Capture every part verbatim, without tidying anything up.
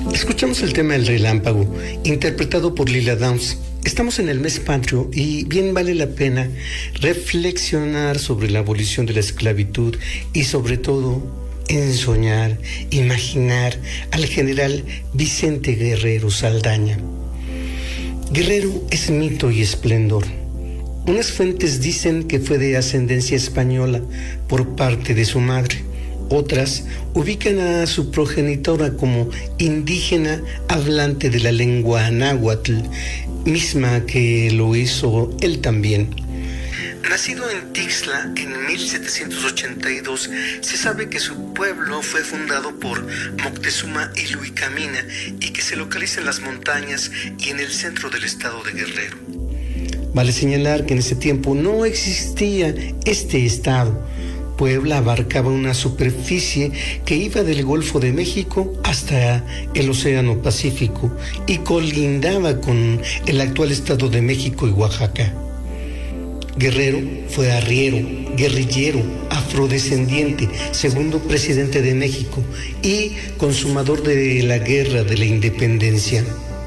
Escuchamos el tema del relámpago, interpretado por Lila Downs. Estamos en el mes patrio y bien vale la pena reflexionar sobre la abolición de la esclavitud y sobre todo en soñar, imaginar al general Vicente Guerrero Saldaña. Guerrero es mito y esplendor. Unas fuentes dicen que fue de ascendencia española por parte de su madre. Otras ubican a su progenitora como indígena hablante de la lengua náhuatl, misma que lo hizo él también. Nacido en Tixla en mil setecientos ochenta y dos, se sabe que su pueblo fue fundado por Moctezuma y Luicamina y que se localiza en las montañas y en el centro del estado de Guerrero. Vale señalar que en ese tiempo no existía este estado. Puebla abarcaba una superficie que iba del Golfo de México hasta el Océano Pacífico y colindaba con el actual Estado de México y Oaxaca. Guerrero fue arriero, guerrillero, afrodescendiente, segundo presidente de México y consumador de la Guerra de la Independencia.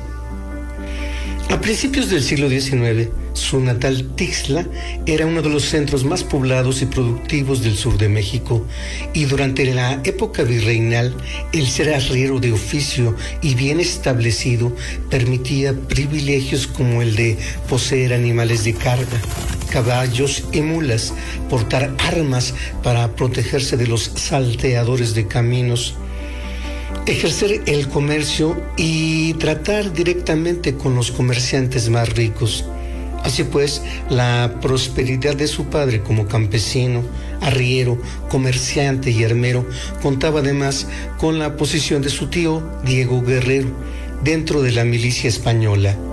A principios del siglo diecinueve, su natal Tixla era uno de los centros más poblados y productivos del sur de México, y durante la época virreinal, el ser arriero de oficio y bien establecido permitía privilegios como el de poseer animales de carga, caballos y mulas, portar armas para protegerse de los salteadores de caminos, ejercer el comercio y tratar directamente con los comerciantes más ricos. Así pues, la prosperidad de su padre como campesino, arriero, comerciante y armero contaba además con la posición de su tío Diego Guerrero dentro de la milicia española.